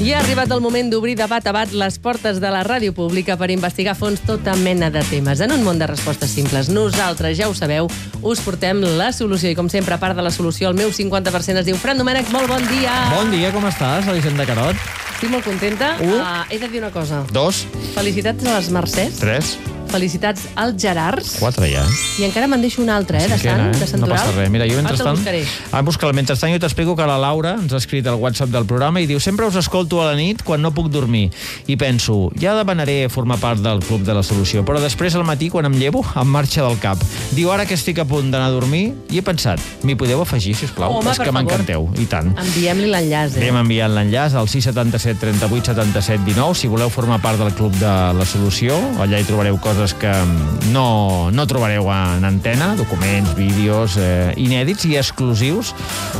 I ha arribat el moment d'obrir de bat a bat les portes de la ràdio pública per investigar a fons tota mena de temes. En un món de respostes simples, nosaltres, ja ho sabeu, us portem la solució. I com sempre, a part de la solució, el meu 50% es diu Fran Domènech. Molt bon dia! Bon dia, com estàs, Elisenda Carot? Estic molt contenta. He de dir una cosa. 2. Felicitats a les Mercès. 3. Felicitats als Gerards. 4 ja. I encara me'n deixo una altra, de Sant No Toral. passa res. Mira, jo mentrestant... Mentrestant jo t'explico que la Laura ens ha escrit al WhatsApp del programa i diu: sempre us escolto a la nit quan no puc dormir. I penso, ja demanaré formar part del Club de la Solució, però després al matí, quan em llevo, em marxa del cap. Diu, ara que estic a punt d'anar a dormir, i he pensat, m'hi podeu afegir, sisplau? Home, és que m'encanteu, i tant. Enviem-li l'enllaç, Hem enviat l'enllaç al 677 38 77 19. Si voleu formar part del Club de la Solució, allà hi trobareu coses que no trobareu en antena, documents, vídeos inèdits i exclusius,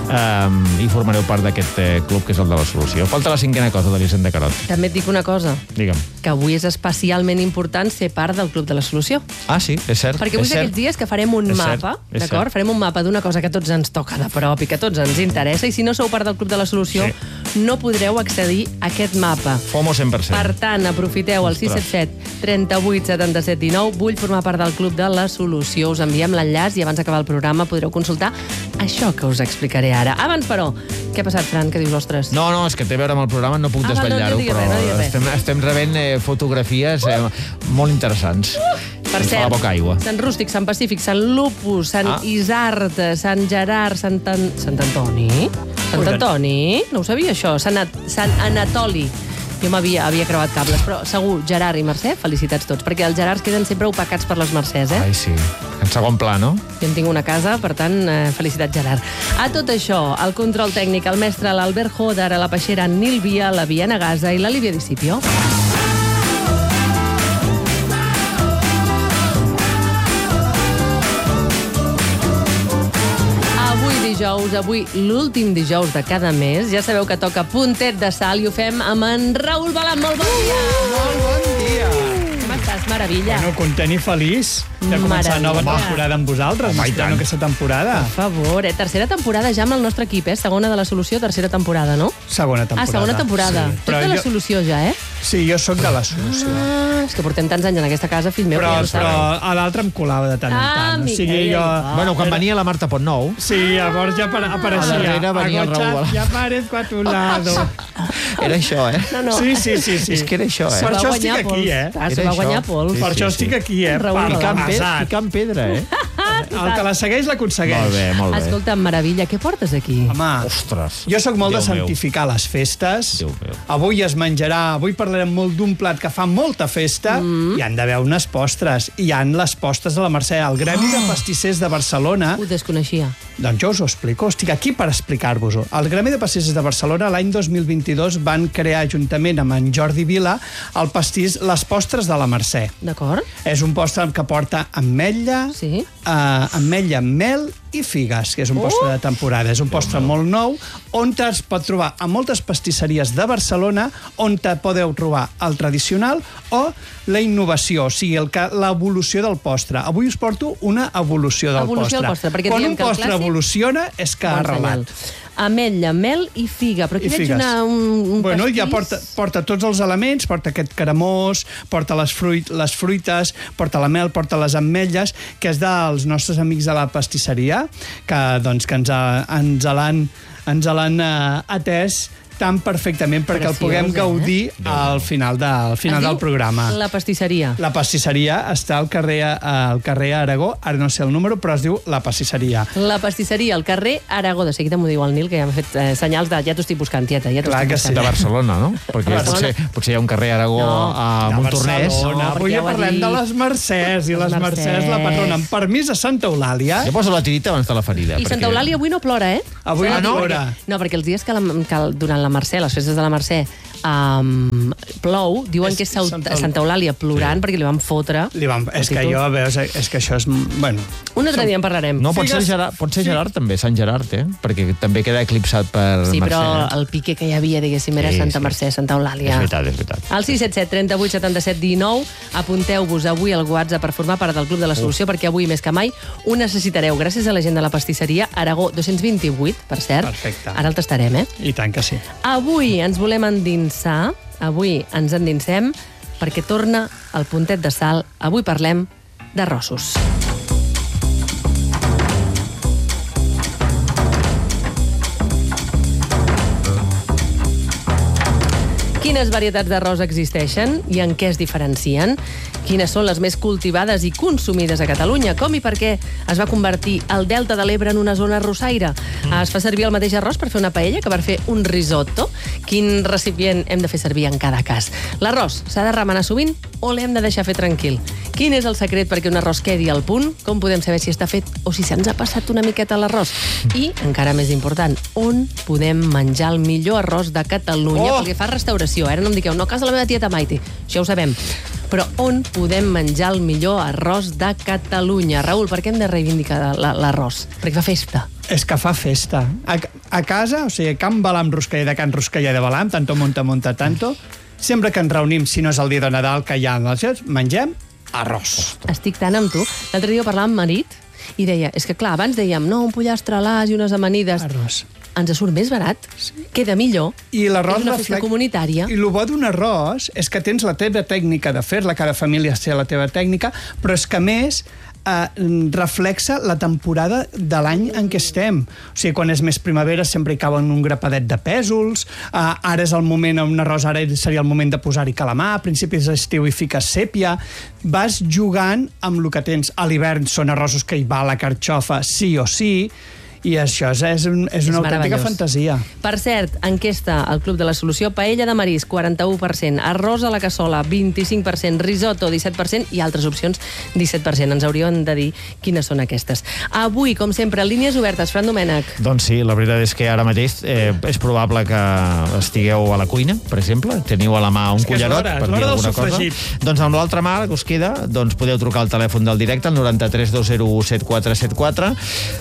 i formareu part d'aquest club que és el de la Solució. Falta la 5a cosa de l'Elisenda Carot. També et dic una cosa. Digue'm. Que avui és especialment important ser part del Club de la Solució. Ah, sí, és cert. Perquè avui és aquests dies que farem un mapa, d'acord? Farem un mapa d'una cosa que a tots ens toca de prop i que a tots ens interessa, i si no sou part del Club de la Solució, no podreu accedir a aquest mapa. FOMO 100%. Per tant, aprofiteu el 677 38 77 19. Vull formar part del Club de la Solució. Us enviem l'enllaç i abans d'acabar el programa podreu consultar això que us explicaré ara. Abans, però, què ha passat, Fran? Que dius, ostres? No, és que té a veure amb el programa, no puc desvetllar-ho, però estem rebent fotografies molt interessants. Per cert, Sant Rústic, Sant Pacífic, Sant Lupus, Sant Isard, Sant Gerard, Sant Antoni? Sant Antoni? No ho sabia, això. Sant Anatoli. Jo m'havia creuat cables, però segur, Gerard i Mercè, felicitats tots, perquè els Gerards queden sempre opacats per les Mercès, Ai, sí. En segon pla, no? Jo en tinc una casa, per tant, felicitats, Gerard. A tot això, el control tècnic, el mestre, l'Albert Joder, a la peixera, en Nil Via, la Viana Gasa i la Lívia Discipio. Avui, l'últim dijous de cada mes, ja sabeu que toca Puntet de Sal i ho fem amb en Raül Balan. Molt bon dia! Molt bon dia! Com estàs? Meravella. Bueno, content i feliç de començar la nova temporada amb vosaltres. M'esperano aquesta temporada. Per favor, tercera temporada ja amb el nostre equip, Segona de la Solució, tercera temporada, no? Segona temporada. Segona temporada. Sí. Tot de la Solució ja, Sí, jo sóc de la Solució. És que portem tants anys en aquesta casa, fill meu. Però a l'altre em colava de tant en tant. O sigui, jo... Bueno, quan venia la Marta Pontnou... Sí, llavors ja apareixia. A darrere venia el Raül. Ja aparezco a tu lado. Era això, No. Sí. És que era això, Per això estic aquí, Se va guanyar pols. Per això estic aquí, Picant pedra, El que la segueix l'aconsegueix. Molt bé. Escolta, meravella, què portes aquí? Home, ostres. Jo sóc molt de santificar les festes. Avui es menjarà, avui parlarem molt d'un plat que fa molta festa. Hi han d'haver unes postres. Hi han les postres de la Mercè. El Gremi de Pastissers de Barcelona... Ho desconeixia. Doncs jo us ho explico. Estic aquí per explicar-vos-ho. El Gremi de Pastissers de Barcelona l'any 2022 van crear juntament amb en Jordi Vila el pastís Les Postres de la Mercè. D'acord. És un postre que porta ametlla, ametlla, mel i figues, que és un postre de temporada. És un postre molt nou, on es pot trobar a moltes pastisseries de Barcelona, on podeu trobar el tradicional o la innovació, o sigui, l'evolució del postre. Avui us porto una evolució del postre. Quan un postre evoluciona és que ha arrelat. Ametlla, mel i figa. Però aquí veig un pastís... Ja porta tots els elements, porta aquest cremós, porta les fruites, porta la mel, porta les ametlles, que és dels nostres amics de la pastisseria, que ens l'han atès tan perfectament perquè el puguem gaudir al final del programa. La pastisseria. La pastisseria està al carrer Aragó, ara no sé el número, però es diu La Pastisseria. La pastisseria, al carrer Aragó. De seguida m'ho diu el Nil, que ja m'ha fet senyals de ja t'ho estic buscant, tieta. Clar que sí. De Barcelona, no? Perquè potser hi ha un carrer Aragó a Montornès. Avui ja parlem de les Mercès, i les Mercès la patrona. Amb permís a Santa Eulàlia. Jo poso la tirita abans de la ferida. I Santa Eulàlia avui no plora, Avui no plora. No, perquè els dies que durant la Mercè, les festes de la Mercè, plou, diuen que és Santa Eulàlia plorant perquè li van fotre... És que jo, veus, és que això és... Bueno. Un altre dia en parlarem. No, pot ser Gerard també, Sant Gerard, perquè també queda eclipsat per Mercè. Sí, però el pique que hi havia, diguéssim, era Santa Mercè, Santa Eulàlia. És veritat. Al 677 38 77 19, apunteu-vos avui al WhatsApp per formar part del Club de la Solució, perquè avui, més que mai, ho necessitareu. Gràcies a la gent de la pastisseria Aragó 228, per cert. Perfecte. Ara el tastarem, I tant que sí. Avui ens volem endinsar, avui ens endinsem, perquè torna el puntet de sal. Avui parlem d'arrossos. Quines varietats d'arròs existeixen i en què es diferencien? Quines són les més cultivades i consumides a Catalunya? Com i per què es va convertir el Delta de l'Ebre en una zona arrossaire? Es fa servir el mateix arròs per fer una paella que per fer un risotto? Quin recipient hem de fer servir en cada cas? L'arròs s'ha de remenar sovint o l'hem de deixar fer tranquil? Quin és el secret perquè un arròs quedi al punt? Com podem saber si està fet o si se'ns ha passat una miqueta l'arròs? I, encara més important, on podem menjar el millor arròs de Catalunya? Perquè fa restauració, ara no em digueu, no, a casa la meva tieta Maite, això ho sabem. Però on podem menjar el millor arròs de Catalunya? Raül, per què hem de reivindicar l'arròs? Perquè fa festa. És que fa festa. A casa, o sigui, Can Balam Ruscaller de Can Ruscaller de Balam, tanto monta tanto, sempre que ens reunim, si no és el dia de Nadal, que hi ha mengem arròs. Estic tan amb tu. L'altre dia parlàvem amb marit i deia, és que clar, abans dèiem, no, un pollastre a l'as i unes amanides. Arròs. Ens surt més barat, queda millor, i l'arròs és una festa comunitària. I el bo d'un arròs és que tens la teva tècnica de fer-la, cada família té la teva tècnica, però és que a més reflexa la temporada de l'any en què estem. O sigui, quan és més primavera sempre hi caben un grapadet de pèsols, ara és el moment, un arròs ara seria el moment de posar-hi calamar, a principis d'estiu hi fiques sèpia, vas jugant amb el que tens. A l'hivern són arrossos que hi va la carxofa sí o sí, i això és una autèntica fantasia. Per cert, enquesta al Club de la Solució, paella de marisc, 41%, arròs a la cassola, 25%, risotto, 17%, i altres opcions, 17%. Ens hauríem de dir quines són aquestes. Avui, com sempre, línies obertes. Fran Domènech. Doncs sí, la veritat és que ara mateix és probable que estigueu a la cuina, per exemple, teniu a la mà un cullerot per dir alguna cosa. Doncs amb l'altra mà, que us queda, doncs podeu trucar al telèfon del directe, el 93 201 7474,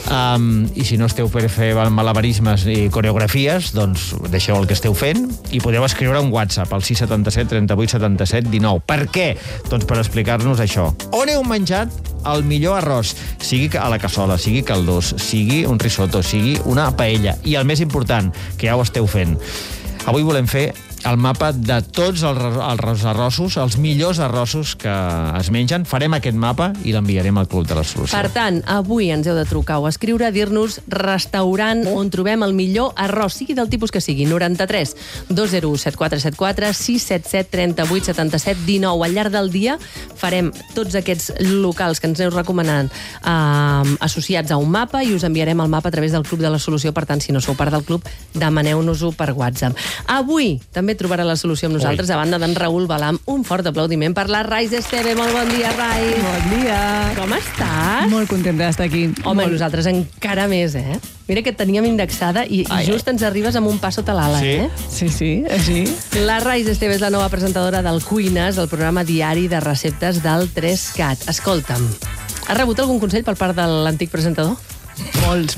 i si no esteu per fer malabarismes i coreografies, doncs deixeu el que esteu fent i podeu escriure un WhatsApp al 677 38 77 19. Per què? Doncs per explicar-nos això. On heu menjat el millor arròs? Sigui a la cassola, sigui caldós, sigui un risotto, sigui una paella. I el més important, que ja ho esteu fent. Avui volem fer el mapa de tots els arrossos, els millors arrossos que es mengen. Farem aquest mapa i l'enviarem al Club de la Solució. Per tant, avui ens heu de trucar o escriure, dir-nos restaurant on trobem el millor arròs, sigui del tipus que sigui. 93 201 7474 677 38 77 19. Al llarg del dia farem tots aquests locals que ens aneu recomanant associats a un mapa i us enviarem el mapa a través del Club de la Solució. Per tant, si no sou part del club, demaneu-nos-ho per WhatsApp. Avui també trobarà la solució amb nosaltres, a banda d'en Raül Balam. Un fort aplaudiment per la Rais Esteve. Molt bon dia, Rais. Bon dia. Com estàs? Molt contenta d'estar aquí. Home, nosaltres encara més, eh? Mira que et teníem indexada i just ens arribes amb un pas sota l'ala, eh? Sí, així. La Rais Esteve és la nova presentadora del Cuines, del programa diari de receptes del 3CAT. Escolta'm, has rebut algun consell per part de l'antic presentador? Molts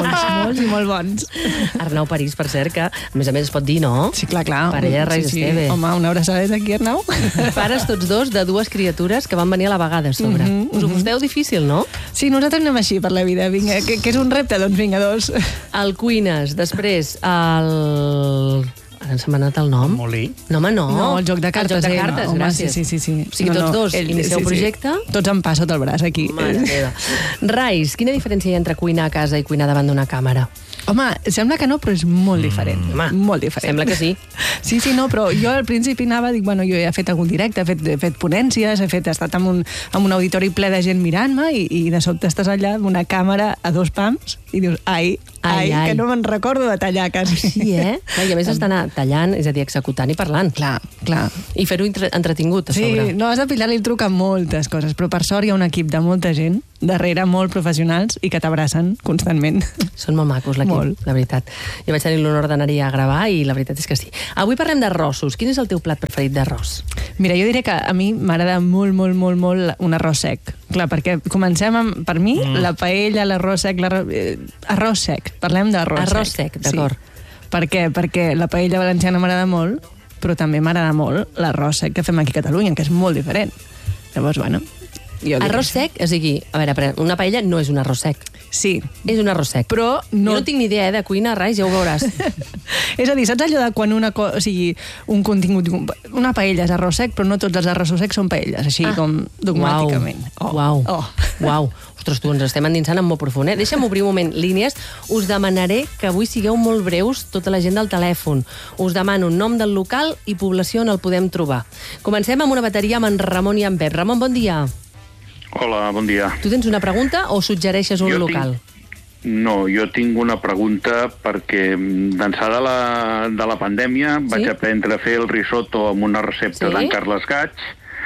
i molt bons. Arnau París, per cert, que a més es pot dir, no? Sí, clar. Parella de Rais Esteve. Home, una abraçada des d'aquí, Arnau. Pares tots dos de dues criatures que van venir a la vegada a sobre. Us ho posteu difícil, no? Sí, nosaltres anem així per la vida. Vinga, que és un repte, doncs vinga, dos. El Cuines, després el... Ara se m'ha anat el nom. Molí. No, home, no. No, el joc de cartes. El joc de cartes, home, gràcies. Sí. O sigui, tots dos inicieu projecte. Tots amb pa sota el braç, aquí. Mare meva. Rais, quina diferència hi ha entre cuinar a casa i cuinar davant d'una càmera? Home, sembla que no, però és molt diferent. Molt diferent. Sembla que sí. Sí, no, però jo al principi anava, dic, bueno, jo he fet algun directe, he fet ponències, he estat en un auditori ple de gent mirant-me i de sobte estàs allà amb una càmera a dos pams i dius, ai, que no me'n recordo de tallar quasi. Sí, eh? I a més has d'anar tallant, és a dir, executant i parlant. Clar. I fer-ho entretingut, a sobre. Sí, no, has de pilar-li el truc a moltes coses, però per sort hi ha un equip de molta gent darrere, molt professionals i que t'abracen constantment. Són molt macos, l'equip molt. La veritat. Jo vaig tenir l'honor d'anar-hi a gravar i la veritat és que sí. Avui parlem d'arrossos. Quin és el teu plat preferit d'arròs? Mira, jo diré que a mi m'agrada molt, molt, molt, molt un arròs sec. Clar, perquè comencem amb, per mi, la paella, l'arròs sec, arròs sec. Parlem d'arròs sec. Arròs sec, d'acord. Sí. Per què? Perquè la paella valenciana m'agrada molt, però també m'agrada molt l'arròs sec que fem aquí a Catalunya, que és molt diferent. Llavors, bueno... Arròs sec, o sigui, a veure, una paella no és un arròs sec. Sí. És un arròs sec. Però no... Jo no tinc ni idea de cuina, res, ja ho veuràs. És a dir, saps allò de quan o sigui, un contingut... Una paella és arròs sec, però no tots els arrossos secs són paelles, així com dogmàticament. Uau. Ostres, tu, ens estem endinsant en molt profund, eh? Deixa'm obrir un moment línies. Us demanaré que avui sigueu molt breus, tota la gent del telèfon. Us demano nom del local i població on el podem trobar. Comencem amb una bateria amb en Ramon i en Pep. Ramon, bon dia. Hola, bon dia. Tu tens una pregunta o suggereixes un local? No, jo tinc una pregunta perquè d'ençà de la pandèmia vaig aprendre a fer el risotto amb una recepta d'en Carles Gaig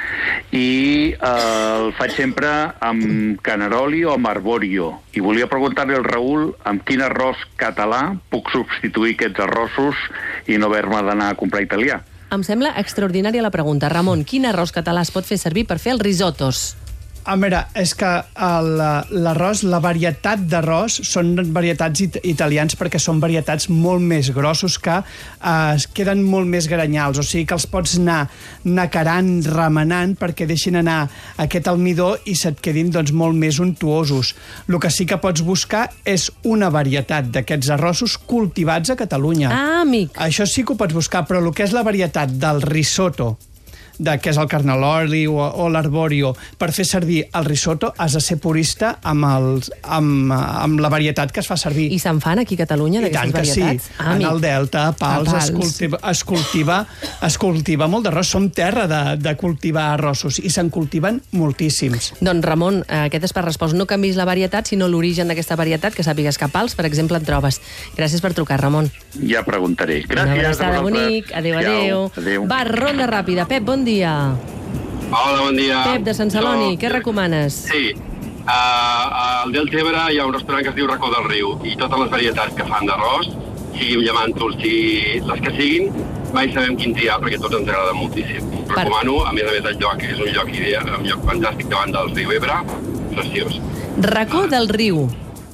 i el faig sempre amb canaroli o amb arborio. I volia preguntar-li al Raül amb quin arròs català puc substituir aquests arrossos i no haver-me d'anar a comprar italià. Em sembla extraordinària la pregunta. Ramon, quin arròs català es pot fer servir per fer els risotos? A veure, és que l'arròs, la varietat d'arròs són varietats italians perquè són varietats molt més grossos que es queden molt més granyals, o sigui que els pots anar nacarant, remenant perquè deixin anar aquest almidó i se't quedin doncs, molt més untuosos. El que sí que pots buscar és una varietat d'aquests arrossos cultivats a Catalunya. Ah, amic! Això sí que ho pots buscar, però el que és la varietat del risotto, que és el carnaloli o l'arborio, per fer servir el risotto has de ser purista amb la varietat que es fa servir. I se'n fan aquí a Catalunya d'aquestes varietats? Sí. En el Delta, a Pals, es cultiva molt d'arròs. Som terra de cultivar arrossos i se'n cultiven moltíssims. Doncs Ramon, aquest és per respost. No canvis la varietat, sinó l'origen d'aquesta varietat, que sàpigues que a Pals, per exemple, en trobes. Gràcies per trucar, Ramon. Ja preguntaré. Gràcies. Una abraçada, bonic. Adéu. Va, ronda ràpida. Pep, bon dia. Hola, bon dia. Pep, de Sant Celoni, què recomanes? Sí, al Deltebre hi ha un restaurant que es diu Racó del Riu i totes les varietats que fan d'arròs, sigui amb llamàntols, sigui les que siguin, mai sabem quin triar perquè tots ens agrada moltíssim. Recomano, a més el lloc, que és un lloc fantàstic davant del riu Ebre, preciós. Racó del Riu.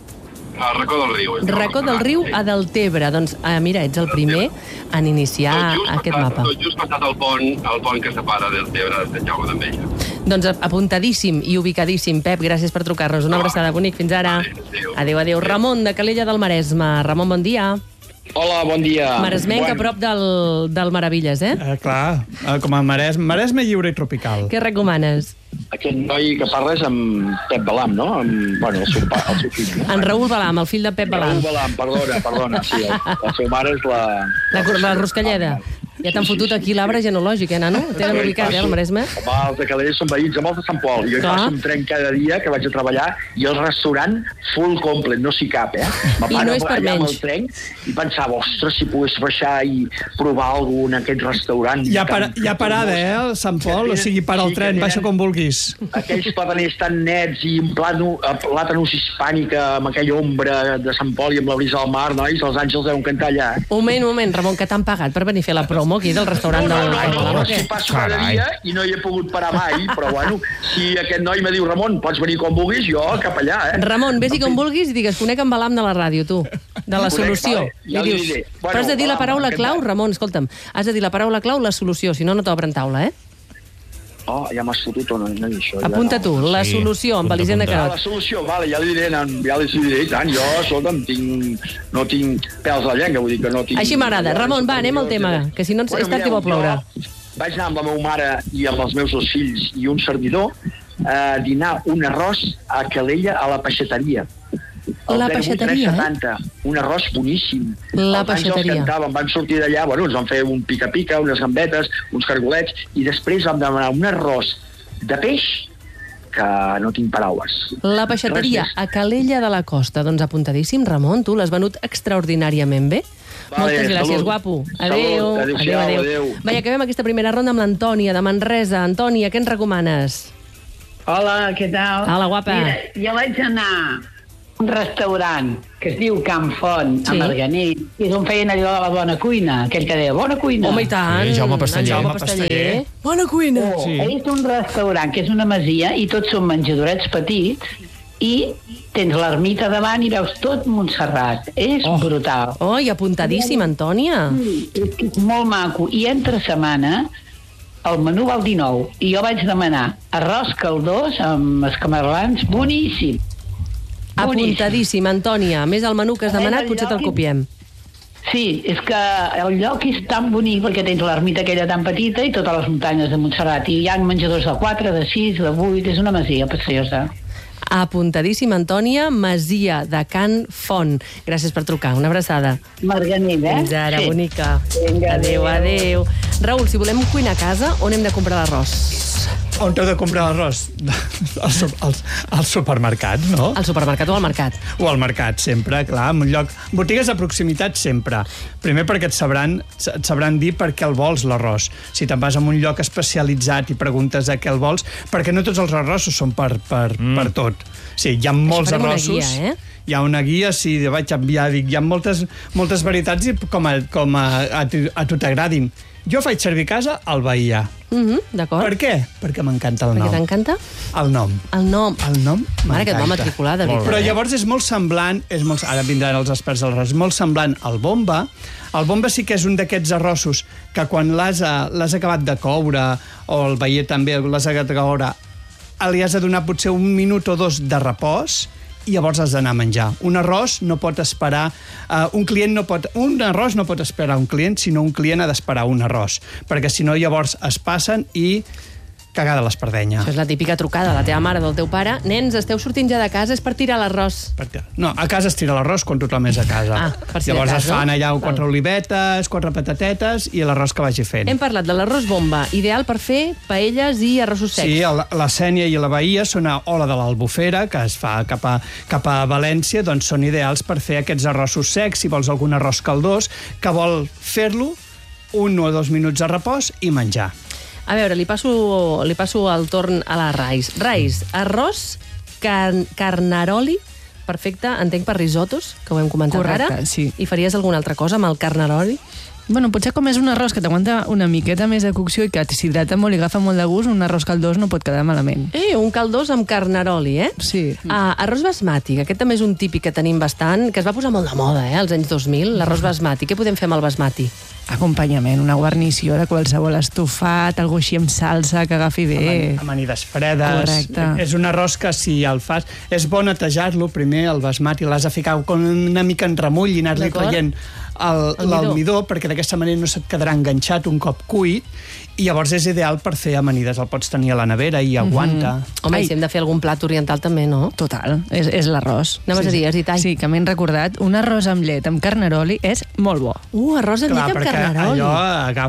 El Racó del Riu. Racó del Riu a Deltebre. Doncs, mira, ets el primer en iniciar aquest mapa. Tot just passat el pont que separa Deltebre de Sant Jaume d'Enveja. Doncs apuntadíssim i ubicadíssim. Pep, gràcies per trucar-nos. Una abraçada, bonic. Fins ara. Adéu. Ramon, de Calella del Maresme. Ramon, bon dia. Hola, bon dia. Maresmenc, a prop del Meravilles, eh? Clar, com a Maresme lliure i tropical. Què recomanes? Aquest noi que parla és amb Pep Balam, no? El seu fill. No? En Raül Balam, el fill de Pep Balam. Raül Balam, perdona. Sí, la seva mare és la Ruscalleda. Ja t'han fotut aquí l'arbre genològic, nano? Tenen ubicat, el Maresme? Home, els de Calella són veïns, amb els de Sant Pol. Jo faig un tren cada dia que vaig a treballar i el restaurant full complet, no s'hi cap, eh? I no és per menys. I pensava, ostres, si pogués baixar i provar alguna en aquest restaurant. Hi ha parada, el Sant Pol? O sigui, para el tren, baixa com vulguis. Aquells plataners tan nets i un plàtanus hispànica amb aquella ombra de Sant Pol i amb la brisa del mar, nois, els àngels deuen cantar allà. Un moment, Ramon, que t'han pagat per venir a fer la promo aquí del restaurant del... No, si passo cada dia i no hi he pogut parar mai, però bueno, si aquest noi me diu, Ramon, pots venir com vulguis, jo cap allà, eh? Ramon, vés-hi com vulguis i digues, conec en Balam de la ràdio, tu, de la solució. Ja li diré. Però has de dir la paraula clau, Ramon, escolta'm, has de dir la paraula clau, la solució, si no, no t'obren taula, eh? Oh, ja m'has fotut o no dir això. Apunta tu, la solució, amb Elisenda Carot. La solució, vale, ja li diré, i tant, jo, escolta'm, no tinc pèls a la llengua, vull dir que no tinc... Així m'agrada. Ramon, va, anem al tema, que si no és tard que vol ploure. Vaig anar amb la meva mare i amb els meus 2 fills i un servidor a dinar un arròs a Calella a la peixateria. La peixateria, un arròs boníssim. La peixateria. Els àngels van sortir d'allà, bueno, ens van fer un pica-pica, unes gambetes, uns cargolets, i després vam demanar un arròs de peix que no tinc paraules. La peixateria a Calella de la Costa. Doncs apuntadíssim, Ramon, tu l'has venut extraordinàriament bé. Moltes gràcies, guapo. Adéu. Va, acabem aquesta primera ronda amb l'Antònia, de Manresa. Antònia, què ens recomanes? Hola, què tal? Hola, guapa. Mira, jo vaig anar un restaurant que es diu Can Font, a Marganell, i és on feien allò de la bona cuina, aquell que deia bona cuina. Home, i tant. Sí, Jaume Pasteller. Bona cuina. És un restaurant que és una masia i tots són menjadorets petits i tens l'ermita davant i veus tot Montserrat. És brutal. I apuntadíssim, Antònia. És molt maco. I entre setmana el menú val 19 i jo vaig demanar arròs caldós amb escamarlans, boníssim. Apuntadíssim, Antònia. A més, el menú que has demanat potser te'l copiem. Sí, és que el lloc és tan bonic perquè tens l'ermita aquella tan petita i totes les muntanyes de Montserrat. I hi ha menjadors de 4, de 6, de 8, és una masia preciosa. Apuntadíssim, Antònia, masia de Can Font. Gràcies per trucar. Una abraçada. Marganell, Fins ara, bonica. Adéu, adéu. Raül, si volem cuinar a casa, on hem de comprar l'arròs? On heu de comprar l'arròs? Al supermercat, no? Al supermercat o al mercat? O al mercat, sempre, clar, en un lloc... Botigues de proximitat, sempre. Primer perquè et sabran dir per què el vols, l'arròs. Si te'n vas a un lloc especialitzat i preguntes a què el vols, perquè no tots els arrossos són per tot. Sí, hi ha molts arrossos... Guia, Hi ha una guia, sí, vaig enviar, dic, hi ha moltes varietats i com a tu t'agradin. Jo faig servir a casa el Bahia. D'acord. Per què? Perquè m'encanta el nom. Per què t'encanta? El nom. El nom. El nom Mare, que et va matricular, de veritat. Però llavors és molt semblant, ara vindran els experts del arròs, és molt semblant al bomba. El bomba sí que és un d'aquests arrossos que quan l'has acabat de coure, o el Bahia també l'has acabat de coure, li has de donar potser 1 minut o 2 de repòs, i llavors has d'anar a menjar. Un arròs no pot esperar... Un arròs no pot esperar un client, sinó un client ha d'esperar un arròs. Perquè si no, llavors es passen i cagada l'espardenya. Això és la típica trucada de la teva mare, del teu pare. Nens, esteu sortint ja de casa, és per tirar l'arròs. No, a casa es tira l'arròs quan tothom és a casa. Per si llavors de cas, es fan allà 4 olivetes, 4 patatetes i l'arròs que vagi fent. Hem parlat de l'arròs bomba, ideal per fer paelles i arrossos secs. Sí, la Sénia i la Bahia són a Ola de l'Albufera, que es fa cap a València, doncs són ideals per fer aquests arrossos secs, si vols algun arròs caldós, que vol fer-lo 1 o 2 minuts de repòs i menjar. A veure, li passo el torn a la Rais. Rais, arròs carnaroli, perfecte, entenc per risottos, que ho hem comentat ara. Correcte, sí. I faries alguna altra cosa amb el carnaroli? Bueno, potser com és un arròs que t'aguanta una miqueta més de cocció i que s'hidrata molt i agafa molt de gust, un arròs caldós no pot quedar malament. Un caldós amb carnaroli, Sí. Arròs basmati, aquest també és un típic que tenim bastant, que es va posar molt de moda, als anys 2000, l'arròs basmati. Què podem fer amb el basmati? Acompanyament, una guarnició de qualsevol estofat, algo així amb salsa que agafi bé. Amanides fredes. Correcte. És un arròs que si el fas... És bo netejar-lo primer, el basmati, l'has de ficar com una mica en remull i anar-li traient l'almidó, perquè d'aquesta manera no se't quedarà enganxat un cop cuit, i llavors és ideal per fer amanides. El pots tenir a la nevera i aguanta. Home, i si hem de fer algun plat oriental també, no? Total, és l'arròs. Anaves a dir, Tall. Sí, que m'he recordat, un arròs amb llet amb carnaroli és molt bo. Arròs amb llet amb carnaroli. Allò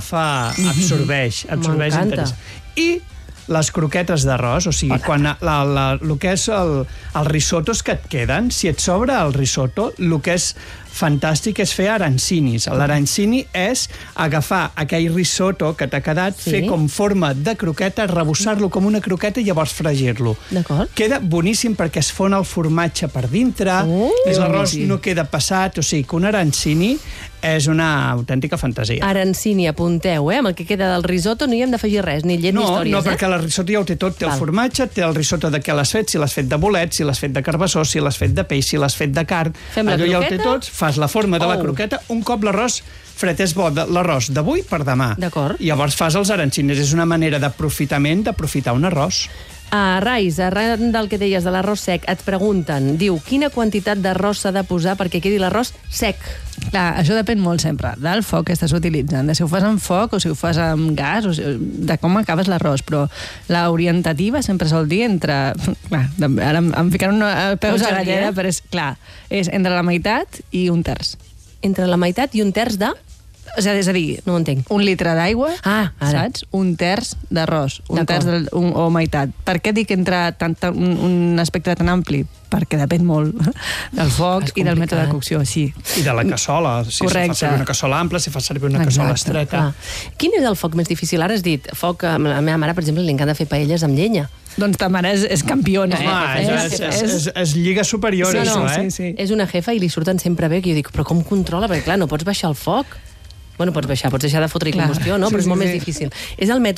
absorbeix. M'encanta. I les croquetes d'arròs, o sigui, quan el que és els risottos que et queden, si et sobra el risotto, el que és fantàstic és fer arancinis. L'arancini és agafar aquell risotto que t'ha quedat, fer com forma de croqueta, rebossar-lo com una croqueta i llavors fregir-lo. D'acord. Queda boníssim perquè es fon el formatge per dintre, l'arròs no queda passat, o sigui que un arancini és una autèntica fantasia. Arancini, apunteu, amb el que queda del risotto no hi hem d'afegir res, ni llet ni històries. No, perquè el risotto ja ho té tot, té el formatge, té el risotto de què l'has fet, si l'has fet de bolet, si l'has fet de carbassó, si l'has fet de peix, si l'has fet de carn, allò ja ho té tot, fas la forma de la croqueta, un cop l'arròs fred és bo, l'arròs d'avui per demà. D'acord. I llavors fas els arancines, és una manera d'aprofitament d'aprofitar un arròs. Rais, arran del que deies de l'arròs sec, et pregunten, diu, quina quantitat d'arròs s'ha de posar perquè quedi l'arròs sec? Clar, això depèn molt sempre del foc que estàs utilitzant, de si ho fas amb foc o si ho fas amb gas, o de com acabes l'arròs, però l'orientativa sempre sol dir entre... Ara em ficaran peus a galleda, però és clar, és entre la meitat i un terç. Entre la meitat i un terç de? És a dir, no ho entenc. 1 litre d'aigua, saps? 1/3 d'arròs, 1/3 o meitat. Per què dic entre un espectre tan ampli? Perquè depèn molt del foc i del mètode de cocció, sí. I de la cassola, si fa servir una cassola ampla, si fa servir una cassola estreta. Quin és el foc més difícil? Ara has dit, foc, a la meva mare, per exemple, li encanta fer paelles amb llenya. Doncs ta mare és campiona. És lliga superior, això, eh? És una jefa i li surten sempre bé, que jo dic, però com controla? Perquè, clar, no pots baixar el foc. Bueno, pots baixar, pots deixar de fotre-hi combustió, no? Però és molt més difícil. És el mètode